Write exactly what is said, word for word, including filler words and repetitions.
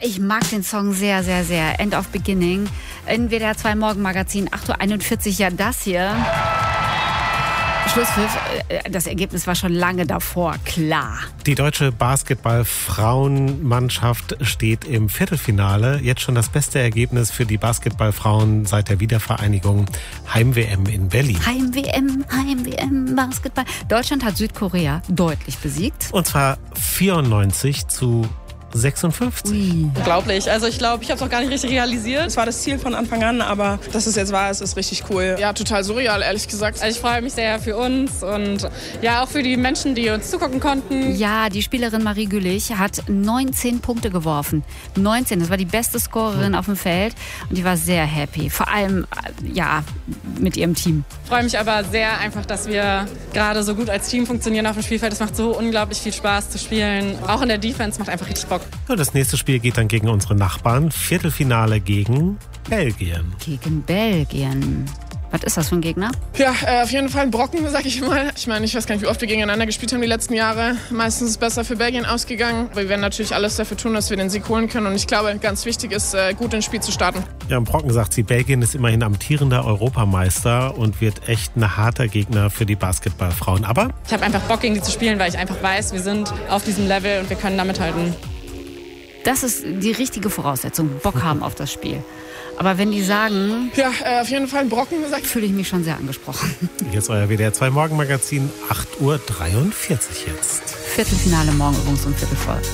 ich mag den Song sehr, sehr, sehr. End of Beginning. In W D R zwei Morgenmagazin, acht Uhr einundvierzig, ja das hier. Schlusspfiff, das Ergebnis war schon lange davor klar. Die deutsche Basketball-Frauenmannschaft steht im Viertelfinale. Jetzt schon das beste Ergebnis für die Basketballfrauen seit der Wiedervereinigung. Heim-W M in Berlin. Heim-W M, Heim-W M, Basketball. Deutschland hat Südkorea deutlich besiegt. Und zwar vierundneunzig zu sechsundfünfzig. Ui. Unglaublich. Also ich glaube, ich habe es auch gar nicht richtig realisiert. Das war das Ziel von Anfang an, aber dass es jetzt wahr ist, ist richtig cool. Ja, total surreal, ehrlich gesagt. Also ich freue mich sehr für uns und ja auch für die Menschen, die uns zugucken konnten. Ja, die Spielerin Marie Gülich hat neunzehn Punkte geworfen. neunzehn, das war die beste Scorerin auf dem Feld und die war sehr happy. Vor allem, ja, mit ihrem Team. Ich freue mich aber sehr einfach, dass wir gerade so gut als Team funktionieren auf dem Spielfeld. Es macht so unglaublich viel Spaß zu spielen. Auch in der Defense macht einfach richtig Bock. So, das nächste Spiel geht dann gegen unsere Nachbarn. Viertelfinale gegen Belgien. Gegen Belgien. Was ist das für ein Gegner? Ja, äh, auf jeden Fall ein Brocken, sag ich mal. Ich meine, ich weiß gar nicht, wie oft wir gegeneinander gespielt haben die letzten Jahre. Meistens ist es besser für Belgien ausgegangen. Wir werden natürlich alles dafür tun, dass wir den Sieg holen können. Und ich glaube, ganz wichtig ist, äh, gut ins Spiel zu starten. Ja, im Brocken sagt sie, Belgien ist immerhin amtierender Europameister und wird echt ein harter Gegner für die Basketballfrauen. Aber ich habe einfach Bock, gegen die zu spielen, weil ich einfach weiß, wir sind auf diesem Level und wir können da mithalten. Das ist die richtige Voraussetzung, Bock haben auf das Spiel. Aber wenn die sagen, ja, äh, auf jeden Fall ein Brocken, sag ich, fühle ich mich schon sehr angesprochen. Hier ist euer W D R zwei Morgenmagazin, acht Uhr dreiundvierzig jetzt. Viertelfinale morgen übrigens um Viertel voll.